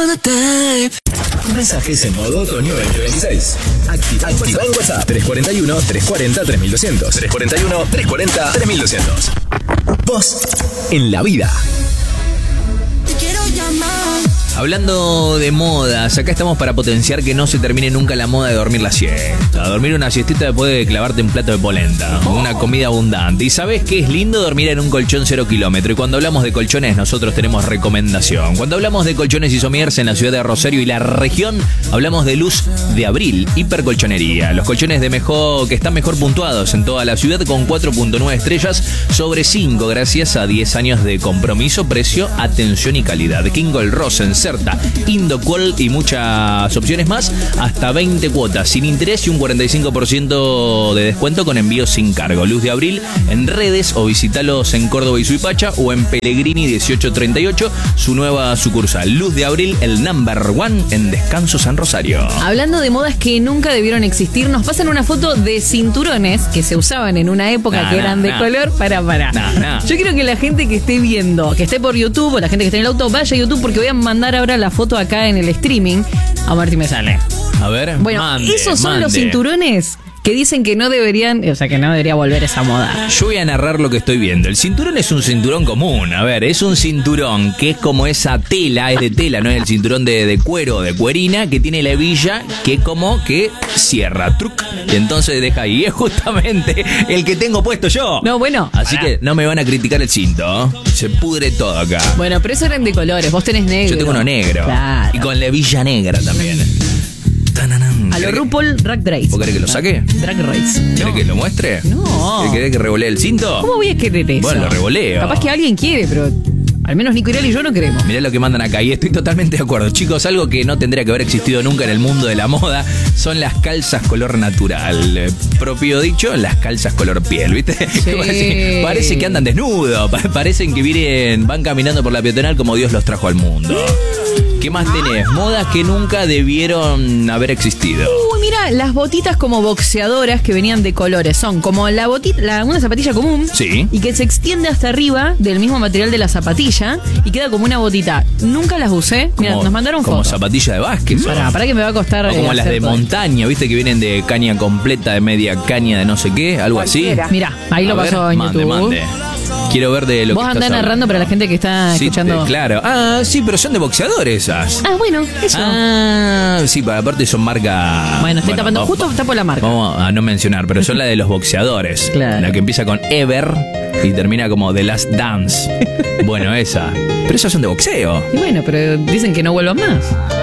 the type. Mensajes en modo otoño 2026. Activa en WhatsApp 341-340-3200. 341-340-3200. Vos en la vida. Te quiero llamar. Hablando de modas, acá estamos para potenciar que no se termine nunca la moda de dormir la siesta. Dormir una siestita después de clavarte un plato de polenta, una comida abundante. Y sabés que es lindo dormir en un colchón 0 kilómetro. Y cuando hablamos de colchones, nosotros tenemos recomendación. Cuando hablamos de colchones y somiers en la ciudad de Rosario y la región, hablamos de Luz de Abril, hipercolchonería. Los colchones de mejor, que están mejor puntuados en toda la ciudad con 4.9 estrellas sobre 5 gracias a 10 años de compromiso, precio, atención y calidad. Kingol, Rosen, Certa, Indoqual y muchas opciones más, hasta 20 cuotas sin interés y un 45% de descuento con envío sin cargo. Luz de Abril en redes o visitalos en Córdoba y Suipacha o en Pellegrini 1838, su nueva sucursal. Luz de Abril, el #1 en Descanso San Rosario. Hablando de modas que nunca debieron existir, nos pasan una foto de cinturones que se usaban en una época que eran de color. Para. Yo quiero que la gente que esté viendo, que esté por YouTube o la gente que esté en el auto, vaya a YouTube porque voy a mandar ahora la foto acá en el streaming. A ver si me sale. A ver, bueno, esos son los cinturones que dicen que no deberían, o sea, que no debería volver esa moda. Yo voy a narrar lo que estoy viendo. El cinturón es un cinturón común. A ver, es un cinturón que es como esa tela, es de tela, no es el cinturón de cuero, de cuerina, que tiene la hebilla que como que cierra, truc, y entonces deja ahí. Y es justamente el que tengo puesto yo. No, bueno. Así que no me van a criticar el cinto. Se pudre todo acá. Bueno, pero eso eran de colores, vos tenés negro. Yo tengo uno negro. Claro. Y con la hebilla negra también. A lo RuPaul Drag Race. ¿Vos querés que lo saque? Drag Race. ¿Querés que lo muestre? No. ¿Querés que revolee el cinto? ¿Cómo voy a querer eso? Bueno, lo revoleo. Capaz que alguien quiere, pero al menos Nico Irel y yo no queremos. Mirá lo que mandan acá y estoy totalmente de acuerdo. Chicos, algo que no tendría que haber existido nunca en el mundo de la moda son las calzas color natural. Propio dicho, las calzas color piel, ¿viste? Sí. Parece que andan desnudos, parecen que van caminando por la peatonal como Dios los trajo al mundo. ¿Qué más tenés? Modas que nunca debieron haber existido. Mira, las botitas como boxeadoras que venían de colores. Son como una zapatilla común. Sí. Y que se extiende hasta arriba del mismo material de la zapatilla y queda como una botita. Nunca las usé. Mira, nos mandaron fotos. Como zapatilla de básquet. Para que me va a costar. O como las de todo. Montaña, ¿viste? Que vienen de caña completa, de media caña, de no sé qué, algo Cualquiera. así. Mira, ahí lo pasó en YouTube. Mande. Quiero ver de lo Vos que andás narrando para la gente que está escuchando. Claro. Sí, pero son de boxeadores esas. Bueno, eso. Sí, aparte son marca. Bueno, estoy tapando, justo tapo la marca. Vamos a no mencionar, pero son la de los boxeadores. Claro. La que empieza con Ever y termina como The Last Dance. Bueno, esa. Pero esas son de boxeo. Y bueno, pero dicen que no vuelvan más.